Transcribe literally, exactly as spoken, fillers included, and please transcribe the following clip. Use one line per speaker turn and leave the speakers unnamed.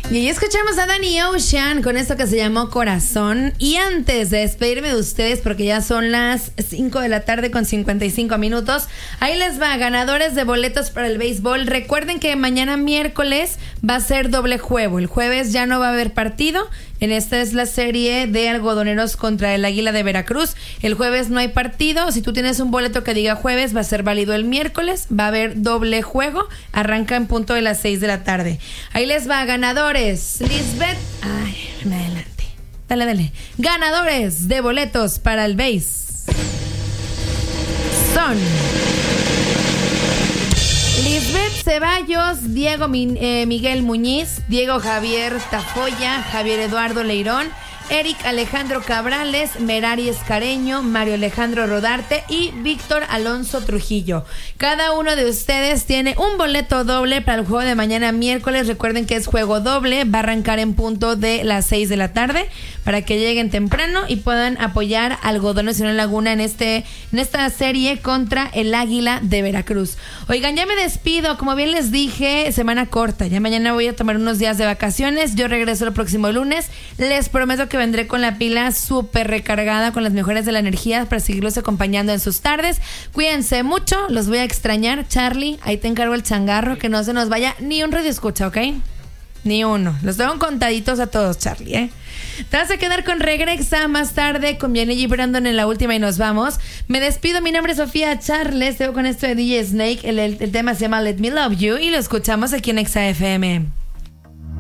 Y ahí escuchamos a Danny Ocean con esto que se llamó Corazón. Y antes de despedirme de ustedes, porque ya son las cinco de la tarde con cincuenta y cinco minutos, ahí les va, ganadores de boletos para el béisbol. Recuerden que mañana miércoles va a ser doble juego. El jueves ya no va a haber partido. En esta es la serie de algodoneros contra el Águila de Veracruz. El jueves no hay partido. Si tú tienes un boleto que diga jueves, va a ser válido el miércoles. Va a haber doble juego. Arranca en punto de las seis de la tarde. Ahí les va, ganadores. Lisbeth. Ay, me adelante. Dale, dale. Ganadores de boletos para el béis son Lisbeth Ceballos, Diego Mi- eh, Miguel Muñiz, Diego Javier Tafoya, Javier Eduardo Leirón, Eric Alejandro Cabrales, Merari Escareño, Mario Alejandro Rodarte y Víctor Alonso Trujillo. Cada uno de ustedes tiene un boleto doble para el juego de mañana miércoles. Recuerden que es juego doble, va a arrancar en punto de las seis de la tarde para que lleguen temprano y puedan apoyar a Algodones Unión Laguna en este en esta serie contra el Águila de Veracruz. Oigan, ya me despido, como bien les dije, semana corta. Ya mañana voy a tomar unos días de vacaciones. Yo regreso el próximo lunes. Les prometo que vendré con la pila súper recargada con las mejores de la energía para seguirlos acompañando en sus tardes. Cuídense mucho, los voy a extrañar. Charlie, ahí te encargo el changarro, que no se nos vaya ni un radio escucha, ¿ok? Ni uno. Los tengo contaditos a todos, Charlie, ¿eh? Te vas a quedar con Regresa más tarde con Vianney y Brandon en la última y nos vamos. Me despido, mi nombre es Sofía Charles. Te veo con esto de D J Snake. El, el, el tema se llama Let Me Love You y lo escuchamos aquí en Exa F M.